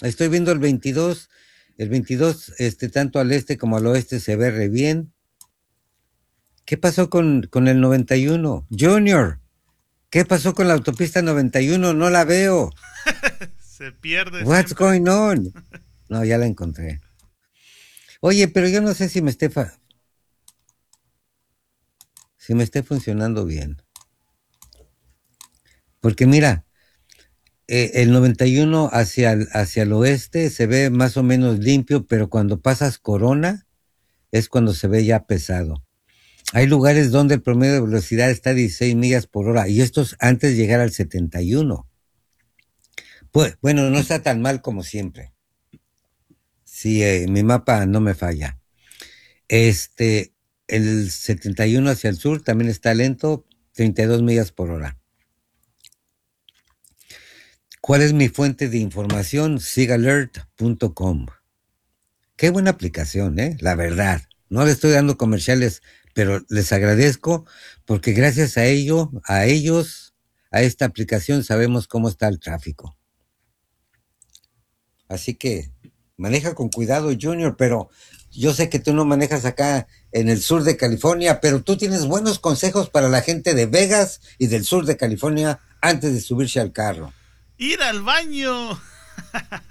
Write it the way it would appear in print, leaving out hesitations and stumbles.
Estoy viendo el 22, tanto al este como al oeste se ve re bien. ¿Qué pasó con el 91? Junior, ¿qué pasó con la autopista 91? No la veo. Se pierde What's siempre. going on? No, ya la encontré. Oye, pero yo no sé si me esté funcionando bien. Porque mira, el 91 hacia el oeste se ve más o menos limpio, pero cuando pasas Corona es cuando se ve ya pesado. Hay lugares donde el promedio de velocidad está a 16 millas por hora y esto es antes de llegar al 71. Pues, bueno, no está tan mal como siempre. Si mi mapa no me falla. Este, el 71 hacia el sur también está lento, 32 millas por hora. ¿Cuál es mi fuente de información? Sigalert.com. Qué buena aplicación, la verdad. No le estoy dando comerciales, pero les agradezco porque gracias a ellos, a esta aplicación sabemos cómo está el tráfico. Así que maneja con cuidado, Junior, pero yo sé que tú no manejas acá en el sur de California, pero tú tienes buenos consejos para la gente de Vegas y del sur de California antes de subirse al carro. Ir al baño.